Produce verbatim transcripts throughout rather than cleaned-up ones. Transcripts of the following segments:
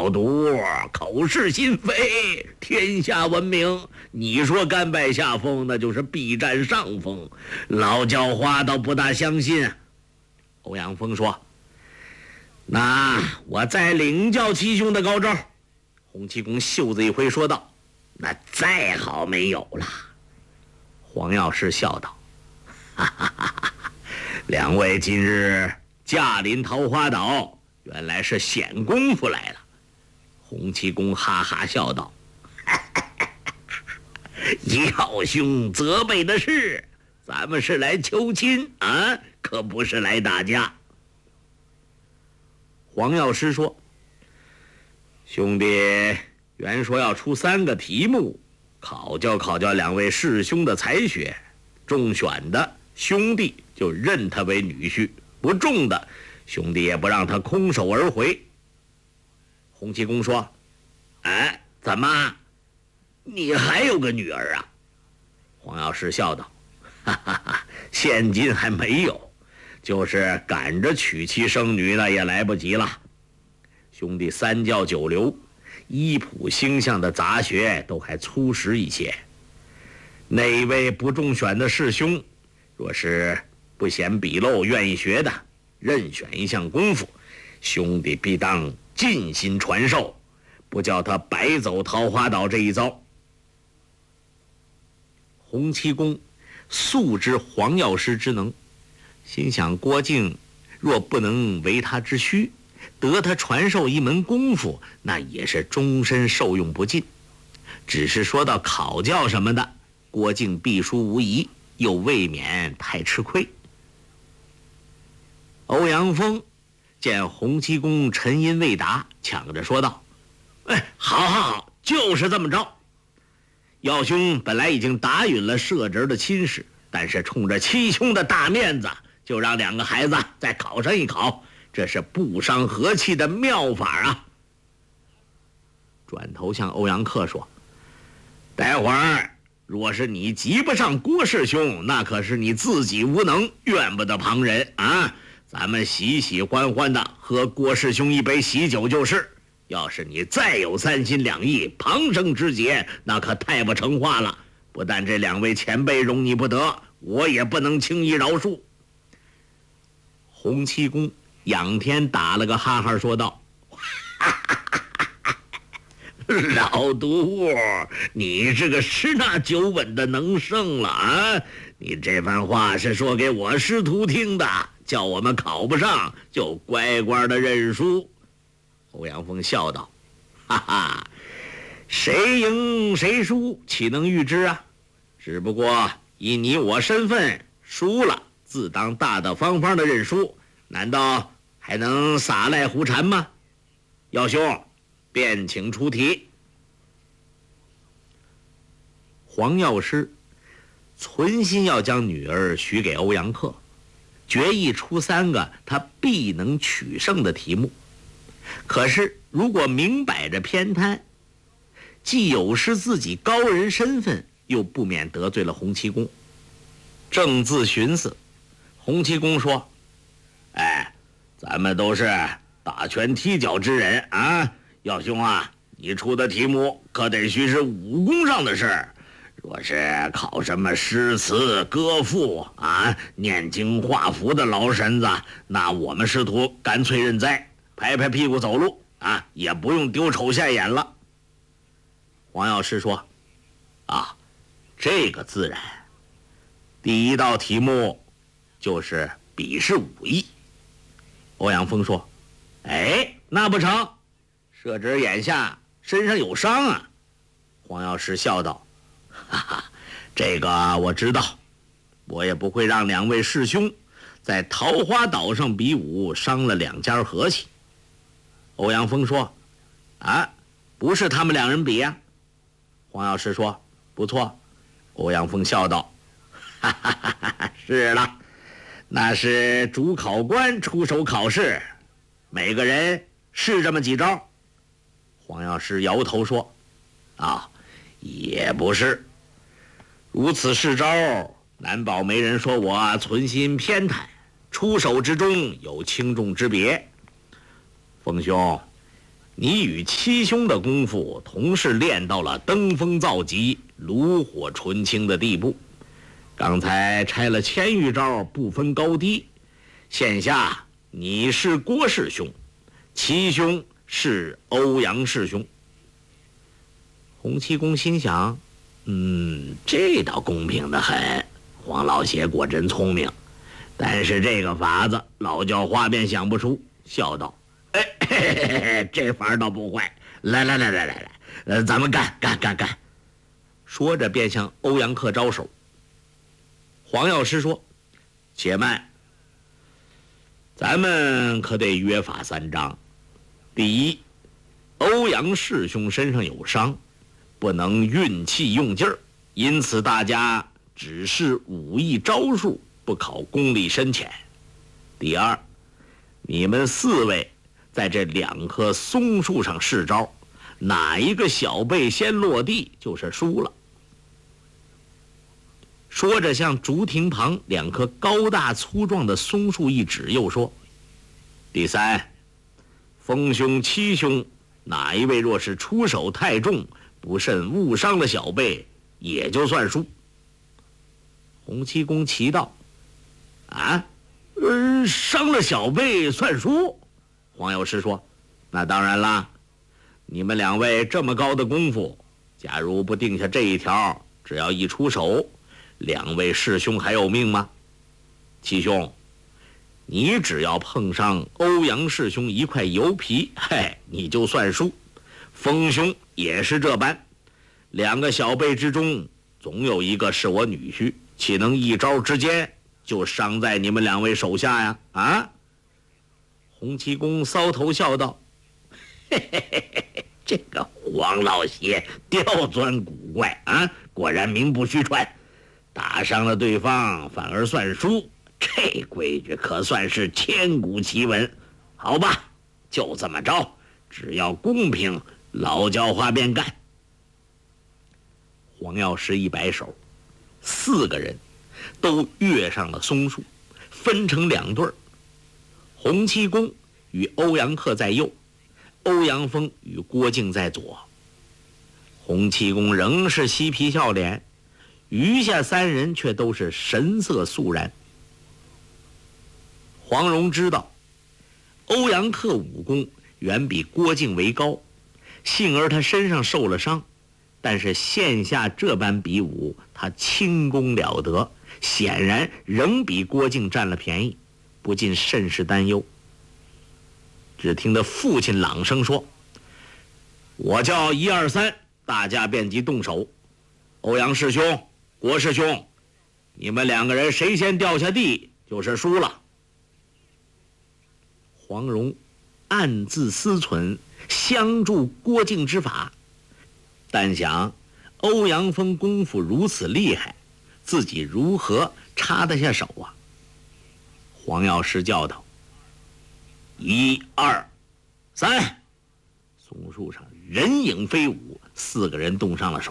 老毒口是心非，天下闻名。你说甘拜下风，那就是必占上风。老叫花倒不大相信。欧阳锋说：“那我再领教七兄的高招。”洪七公袖子一挥说道：“那再好没有了。”黄药师笑道：“哈哈哈哈，两位今日驾临桃花岛，原来是显功夫来了。”洪七公哈哈笑道：“耀兄责备的是，咱们是来求亲啊，可不是来打架。”黄药师说：“兄弟原说要出三个题目，考教考教两位师兄的才学，中选的兄弟就认他为女婿，不中的兄弟也不让他空手而回。”洪七公说：“哎，怎么你还有个女儿啊？”黄药师笑道：“哈哈哈，现今还没有，就是赶着娶妻生女呢，也来不及了。兄弟三教九流，医卜星象的杂学都还粗实一些。哪位不中选的师兄，若是不嫌笔漏，愿意学的，任选一项功夫，兄弟必当尽心传授，不叫他白走桃花岛这一遭。”洪七公素知黄药师之能，心想郭靖若不能为他之需，得他传授一门功夫，那也是终身受用不尽。只是说到考教什么的，郭靖必输无疑，又未免太吃亏。欧阳锋见洪七公沉吟未答，抢着说道：“哎，好好好，就是这么着。耀兄本来已经答允了舍侄的亲事，但是冲着七兄的大面子，就让两个孩子再考上一考，这是不伤和气的妙法啊。”转头向欧阳克说：“待会儿若是你及不上郭师兄，那可是你自己无能，怨不得旁人啊。咱们喜喜欢欢的喝郭师兄一杯喜酒就是。要是你再有三心两意，旁生之节，那可太不成话了。不但这两位前辈容你不得，我也不能轻易饶恕。”洪七公仰天打了个哈哈，说道：“老毒，你是个十拿九稳的能胜了啊！你这番话是说给我师徒听的，叫我们考不上就乖乖的认输。”欧阳锋笑道：“哈哈，谁赢谁输岂能预知啊？只不过以你我身份，输了自当大大方方的认输，难道还能撒赖胡缠吗？耀兄，便请出题。”黄药师存心要将女儿许给欧阳克，决意出三个他必能取胜的题目。可是如果明摆着偏袒，既有失自己高人身份，又不免得罪了洪七公。正自寻思，洪七公说：“哎，咱们都是打拳踢脚之人啊，耀兄啊，你出的题目可得须是武功上的事儿。若是考什么诗词歌赋啊、念经画符的老神子，那我们师徒干脆认栽，拍拍屁股走路啊，也不用丢丑现眼了。”黄药师说：“啊，这个自然。第一道题目就是比试武艺。”欧阳锋说：“哎，那不成，舍侄眼下身上有伤啊。”黄药师笑道：“哈哈，这个我知道，我也不会让两位师兄在桃花岛上比武，伤了两家和气。”欧阳锋说：“啊，不是他们两人比呀。”黄药师说：“不错。”欧阳锋笑道：“哈哈哈哈，是了，那是主考官出手考试，每个人是这么几招。”黄药师摇头说：“啊，也不是。如此试招，难保没人说我存心偏袒，出手之中有轻重之别。锋兄， 你与七兄的功夫同是练到了登峰造极、炉火纯青的地步。刚才拆了千余招，不分高低。现下你是郭师兄，七兄是欧阳师兄。洪七公心想，嗯，这倒公平得很，黄老邪果真聪明。但是这个法子老叫花便想不出，笑道：哎，嘿嘿嘿，这法倒不坏，来来来来来来，呃，咱们干干干干。说着便向欧阳克招手。黄药师说：且慢，咱们可得约法三章。第一，欧阳师兄身上有伤，不能运气用劲儿，因此大家只是武艺招数，不考功力深浅。第二，你们四位在这两棵松树上试招，哪一个小辈先落地就是输了。说着向竹亭旁两棵高大粗壮的松树一指，又说：第三，风兄七兄哪一位若是出手太重，不慎误伤了小辈，也就算输。洪七公奇道：啊，呃，伤了小辈算输？黄药师说：那当然啦，你们两位这么高的功夫，假如不定下这一条，只要一出手，两位师兄还有命吗？七兄，你只要碰上欧阳师兄一块油皮，嘿，你就算输。风兄也是这般，两个小辈之中，总有一个是我女婿，岂能一招之间就伤在你们两位手下呀？啊！洪七公搔头笑道：嘿嘿嘿嘿，这个黄老邪刁钻古怪啊，果然名不虚传。打伤了对方反而算输，这规矩可算是千古奇闻。好吧，就这么着，只要公平，老叫花便干。黄药师一摆手，四个人都跃上了松树，分成两队儿。洪七公与欧阳克在右，欧阳锋与郭靖在左。洪七公仍是嬉皮笑脸，余下三人却都是神色肃然。黄蓉知道欧阳克武功远比郭靖为高，幸而他身上受了伤，但是现下这般比武，他轻功了得，显然仍比郭靖占了便宜，不禁甚是担忧。只听得父亲朗声说：我叫一二三，大家便即动手。欧阳师兄，郭师兄，你们两个人谁先掉下地就是输了。黄蓉暗自思忖相助郭靖之法，但想欧阳锋功夫如此厉害，自己如何插得下手啊？黄药师叫道：一二三！松树上人影飞舞，四个人动上了手。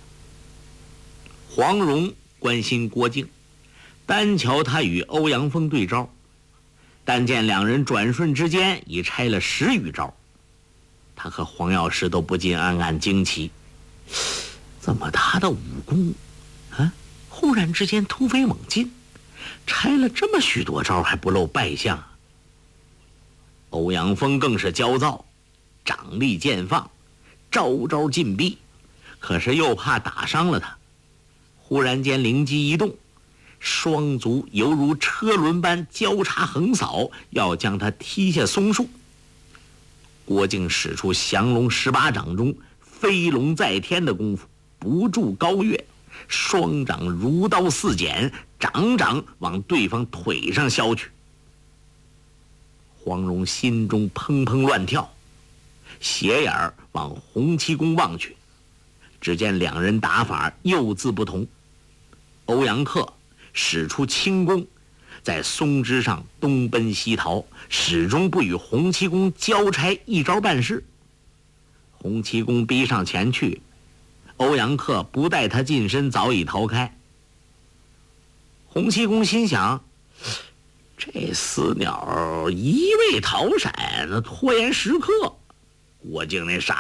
黄蓉关心郭靖，单瞧他与欧阳锋对招，但见两人转瞬之间已拆了十余招，他和黄药师都不禁暗暗惊奇，怎么他的武功啊，忽然之间突飞猛进，拆了这么许多招还不露败相。欧阳锋更是焦躁，掌力渐放，招招进逼，可是又怕打伤了他。忽然间灵机一动，双足犹如车轮般交叉横扫，要将他踢下松树。郭靖使出降龙十八掌中飞龙在天的功夫，不住高跃，双掌如刀似剪，掌掌往对方腿上削去。黄蓉心中砰砰乱跳，斜眼儿往洪七公望去，只见两人打法又自不同。欧阳克使出轻功，在松枝上东奔西逃，始终不与洪七公交差一招半式。洪七公逼上前去，欧阳克不待他近身，早已逃开。洪七公心想，这死鸟一味逃闪，拖延时刻， 郭靖那傻